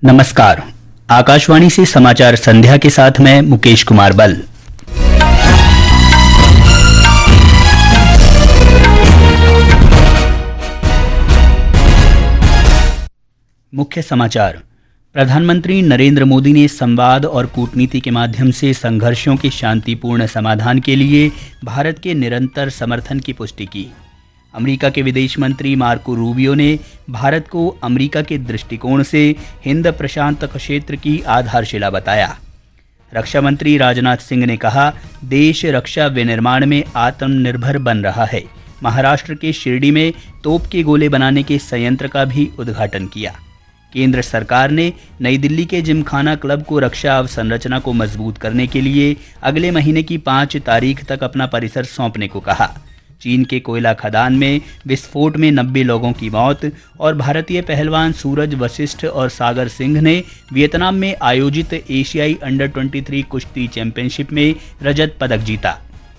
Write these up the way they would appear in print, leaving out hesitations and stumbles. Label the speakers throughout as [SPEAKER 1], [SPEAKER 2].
[SPEAKER 1] नमस्कार। आकाशवाणी से समाचार संध्या के साथ मैं मुकेश कुमार बल। मुख्य समाचार। प्रधानमंत्री नरेंद्र मोदी ने संवाद और कूटनीति के माध्यम से संघर्षों के शांतिपूर्ण समाधान के लिए भारत के निरंतर समर्थन की पुष्टि की। अमेरिका के विदेश मंत्री मार्को रूबियो ने भारत को अमेरिका के दृष्टिकोण से हिंद प्रशांत क्षेत्र की आधारशिला बताया। रक्षा मंत्री राजनाथ सिंह ने कहा, देश रक्षा विनिर्माण में आत्मनिर्भर बन रहा है। महाराष्ट्र के शिरडी में तोप के गोले बनाने के संयंत्र का भी उद्घाटन किया। केंद्र सरकार ने नई दिल्ली के जिमखाना क्लब को रक्षा अवसंरचना को मजबूत करने के लिए अगले महीने की 5 तारीख तक अपना परिसर सौंपने को कहा। चीन के कोयला खदान में विस्फोट में 90 लोगों की मौत और भारतीय पहलवान सूरज वशिष्ठ और सागर सिंह ने वियतनाम में आयोजित एशियाई अंडर 23 कुश्ती चैंपियनशिप में रजत पदक जीता।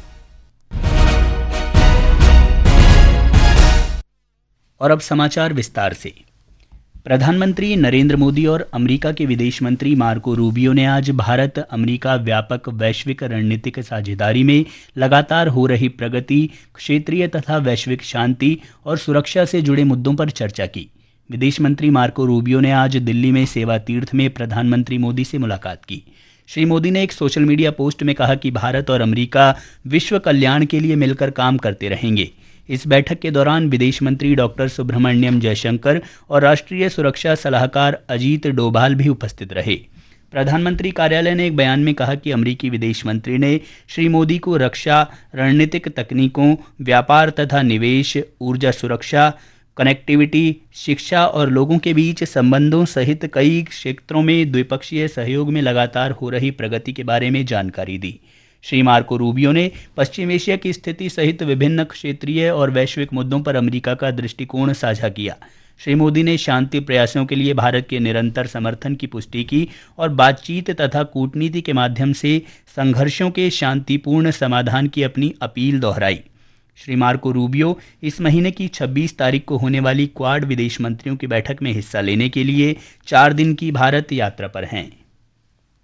[SPEAKER 1] और अब समाचार विस्तार से। प्रधानमंत्री नरेंद्र मोदी और अमेरिका के विदेश मंत्री मार्को रूबियो ने आज भारत अमेरिका व्यापक वैश्विक रणनीतिक साझेदारी में लगातार हो रही प्रगति, क्षेत्रीय तथा वैश्विक शांति और सुरक्षा से जुड़े मुद्दों पर चर्चा की। विदेश मंत्री मार्को रूबियो ने आज दिल्ली में सेवा तीर्थ में प्रधानमंत्री मोदी से मुलाकात की। श्री मोदी ने एक सोशल मीडिया पोस्ट में कहा कि भारत और अमेरिका विश्व कल्याण के लिए मिलकर काम करते रहेंगे। इस बैठक के दौरान विदेश मंत्री डॉक्टर सुब्रमण्यम जयशंकर और राष्ट्रीय सुरक्षा सलाहकार अजीत डोभाल भी उपस्थित रहे। प्रधानमंत्री कार्यालय ने एक बयान में कहा कि अमेरिकी विदेश मंत्री ने श्री मोदी को रक्षा, रणनीतिक तकनीकों, व्यापार तथा निवेश, ऊर्जा सुरक्षा, कनेक्टिविटी, शिक्षा और लोगों के बीच संबंधों सहित कई क्षेत्रों में द्विपक्षीय सहयोग में लगातार हो रही प्रगति के बारे में जानकारी दी। श्री मार्को रूबियो ने पश्चिम एशिया की स्थिति सहित विभिन्न क्षेत्रीय और वैश्विक मुद्दों पर अमेरिका का दृष्टिकोण साझा किया। श्री मोदी ने शांति प्रयासों के लिए भारत के निरंतर समर्थन की पुष्टि की और बातचीत तथा कूटनीति के माध्यम से संघर्षों के शांतिपूर्ण समाधान की अपनी अपील दोहराई। श्री मार्को रूबियो इस महीने की 26 तारीख को होने वाली क्वाड विदेश मंत्रियों की बैठक में हिस्सा लेने के लिए 4 दिन की भारत यात्रा पर हैं।